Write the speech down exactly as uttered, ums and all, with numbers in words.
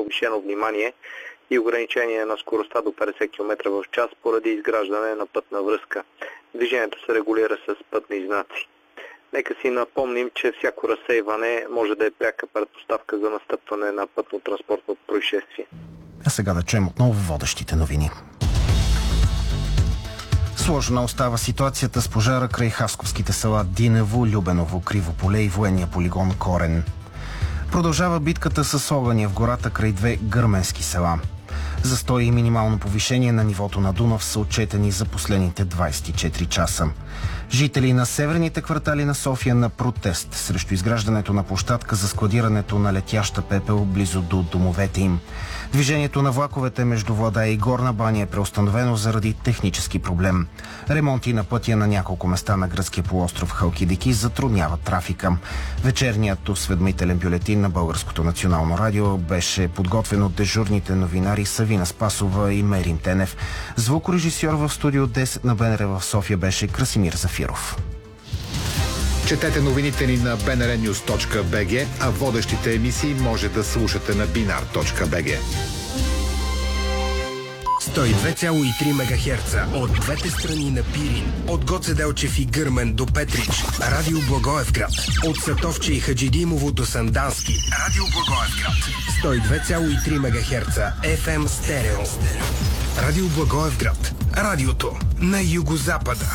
повишено внимание и ограничение на скоростта до петдесет километра в час поради изграждане на пътна връзка. Движението се регулира с пътни знаци. Нека си напомним, че всяко разсейване може да е пряка предпоставка за настъпване на пътно-транспортно происшествие. А сега да чуем отново водещите новини. Сложна остава ситуацията с пожара край хасковските села Динево, Любеново, Кривополе и военния полигон Корен. Продължава битката с огъня в гората край две гърменски села. Застой и минимално повишение на нивото на Дунав са отчетени за последните двадесет и четири часа. Жители на северните квартали на София на протест срещу изграждането на площадка за складирането на летяща пепел близо до домовете им. Движението на влаковете между Владая и Горна баня е преустановено заради технически проблем. Ремонти на пътя на няколко места на гръцкия полуостров Халкидики затрудняват трафика. Вечерният осведомителен бюлетин на Българското национално радио беше подготвен от дежурните новинари Савина Спасова и Мерин Тенев. Звукорежисьор в студио десет на БНР в София беше Красимир Зафиров. Четете новините ни на би ен ар нюз точка би джи, а водещите емисии може да слушате на бинар точка би джи. сто и две цяло и три мегахерца от двете страни на Пирин. От Гоце Делчев и Гърмен до Петрич. Радио Благоевград. От Сатовче и Хаджидимово до Сандански. Радио Благоевград. сто и две цяло и три мегахерца еф ем стерео. Радио Благоевград. Радиото на югозапада.